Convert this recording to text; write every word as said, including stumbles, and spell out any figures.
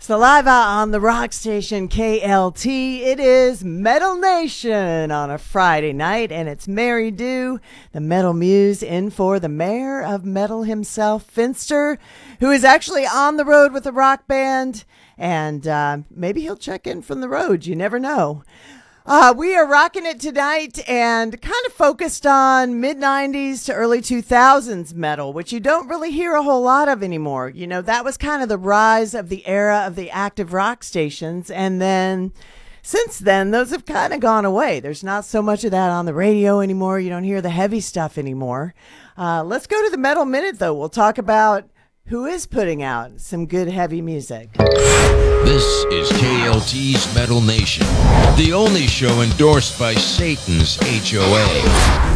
So live out on the rock station K L T, it is Metal Nation on a Friday night, and it's Mary Dew, the Metal Muse, in for the mayor of metal himself, Finster, who is actually on the road with a rock band, and uh, maybe he'll check in from the road. You never know. Uh, we are rocking it tonight and kind of focused on mid nineties to early two thousands metal, which you don't really hear a whole lot of anymore. You know, that was kind of the rise of the era of the active rock stations. And then since then, those have kind of gone away. There's not so much of that on the radio anymore. You don't hear the heavy stuff anymore. Uh, let's go to the Metal Minute, though. We'll talk about who is putting out some good heavy music. This is K L T's Metal Nation, the only show endorsed by Satan's H O A.